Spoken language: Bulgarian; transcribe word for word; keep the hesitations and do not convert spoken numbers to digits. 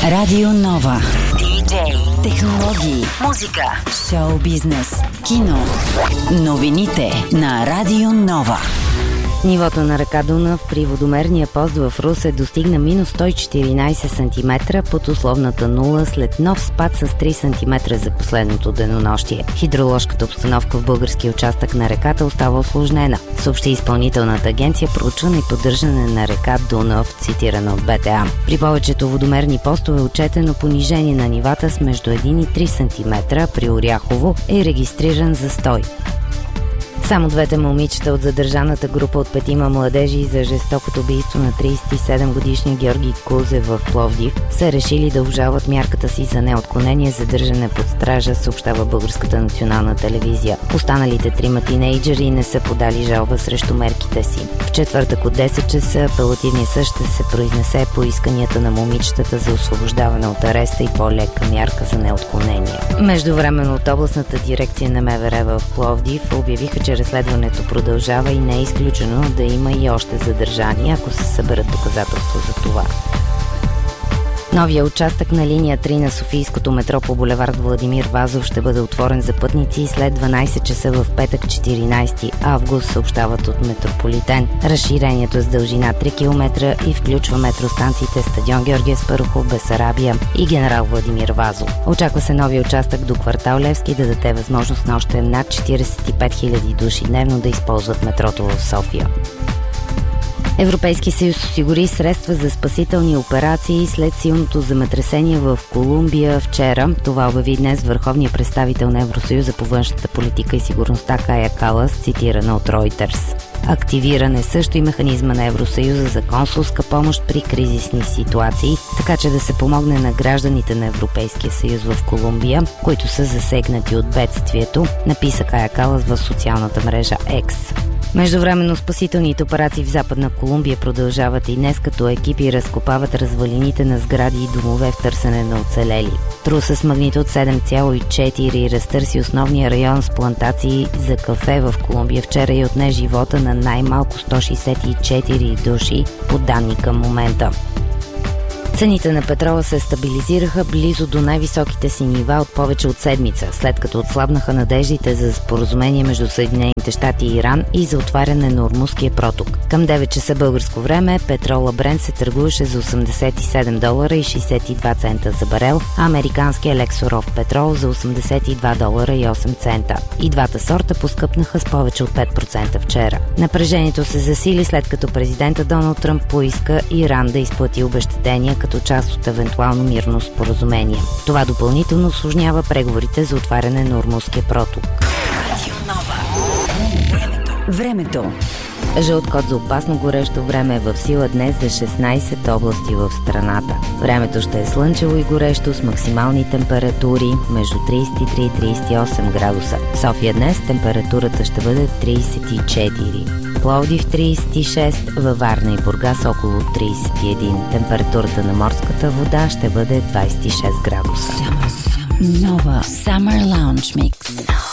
Радио Нова. Диджей, технологии, музика, шоу бизнес, кино. Новините на Радио Нова. Нивото на река Дунав при водомерния пост в Русе достигна минус сто и четиринайсет сантиметра под условната нула след нов спад с три сантиметра за последното денонощие. Хидроложката обстановка в българския участък на реката остава усложнена, съобщи изпълнителната агенция проучване и поддържане на река Дунав, цитирана от Б Т А. При повечето водомерни постове отчетено понижение на нивата с между един и три сантиметра, при Оряхово е регистриран застой. Само двете момичета от задържаната група от петима младежи за жестокото убийство на трийсет и седем годишния Георги Кузев в Пловдив са решили да обжалват мярката си за неотклонение задържане под стража, съобщава Българската национална телевизия. Останалите трима тинейджери не са подали жалба срещу мерките си. В четвъртък от десет часа апелативният съд ще се произнесе по исканията на момичетата за освобождаване от ареста и по-лека мярка за неотклонение. Междувременно от областната дирекция на М В Р в Пловдив обявиха, че разследването продължава и не е изключено да има и още задържани, ако се съберат доказателства за това. Новия участък на линия три на Софийското метро по булевард Владимир Вазов ще бъде отворен за пътници след дванайсет часа в петък, четиринайсети август, съобщават от Метрополитен. Разширението е с дължина три километра и включва метростанциите Стадион Георги Аспарухов, Бесарабия и Генерал Владимир Вазов. Очаква се новия участък до квартал Левски да даде възможност на още над четирийсет и пет хиляди души дневно да използват метрото в София. Европейски съюз осигури средства за спасителни операции след силното земетресение в Колумбия вчера. Това обяви днес върховният представител на Евросъюза по външната политика и сигурността Кая Калас, цитирана от Reuters. Активиран е също и механизма на Евросъюза за консулска помощ при кризисни ситуации, така че да се помогне на гражданите на Европейския съюз в Колумбия, които са засегнати от бедствието, написа Кая Калас в социалната мрежа X. Междувременно спасителните операции в Западна Колумбия продължават и днес, като екипи разкопават развалините на сгради и домове в търсене на оцелели. Труса с магнитуд седем цяло и четири разтърси основния район с плантации за кафе в Колумбия вчера и отне живота на най-малко сто шейсет и четири души, по данни към момента. Цените на петрола се стабилизираха близо до най-високите си нива от повече от седмица, след като отслабнаха надеждите за споразумение между Съединените щати и Иран и за отваряне на Ормузския проток. Към девет часа българско време петрола Брент се търгуваше за осемдесет и седем долара и шейсет и два цента за барел, а американския Лексоров петрол за осемдесет и два долара и осем цента. И двата сорта поскъпнаха с повече от пет процента вчера. Напрежението се засили след като президента Доналд Тръмп поиска Иран да изплати обезщетения като част от евентуално мирно споразумение. Това допълнително усложнява преговорите за отваряне на Ормузския проток. Времето. Жълт код за опасно горещо време е в сила днес за шестнайсет области в страната. Времето ще е слънчево и горещо с максимални температури между трийсет и три и трийсет и осем градуса. В София днес температурата ще бъде трийсет и четири. Пловдив трийсет и шест, във Варна и Бургас около трийсет и един. Температурата на морската вода ще бъде двайсет и шест градуса. Нова Summer Lounge Mix.